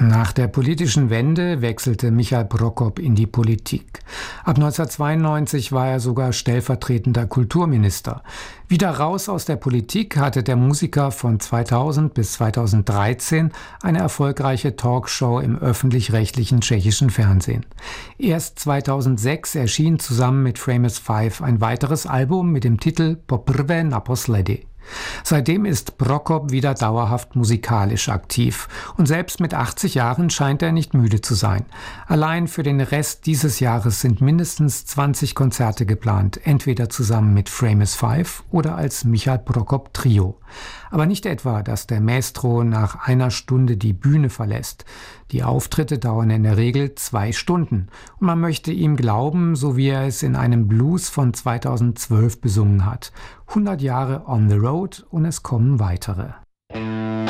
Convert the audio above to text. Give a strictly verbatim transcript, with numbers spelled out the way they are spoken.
Nach der politischen Wende wechselte Michael Prokop in die Politik. Ab neunzehnhundertzweiundneunzig war er sogar stellvertretender Kulturminister. Wieder raus aus der Politik hatte der Musiker von zweitausend bis zweitausenddreizehn eine erfolgreiche Talkshow im öffentlich-rechtlichen tschechischen Fernsehen. Erst zweitausendsechs erschien zusammen mit Famous Five ein weiteres Album mit dem Titel Poprvé naposledy. Seitdem ist Prokop wieder dauerhaft musikalisch aktiv und selbst mit achtzig Jahren scheint er nicht müde zu sein. Allein für den Rest dieses Jahres sind mindestens zwanzig Konzerte geplant, entweder zusammen mit Famous Five oder als Michael Prokop Trio. Aber nicht etwa, dass der Maestro nach einer Stunde die Bühne verlässt. Die Auftritte dauern in der Regel zwei Stunden und man möchte ihm glauben, so wie er es in einem Blues von zweitausendzwölf besungen hat. hundert Jahre on the road und es kommen weitere.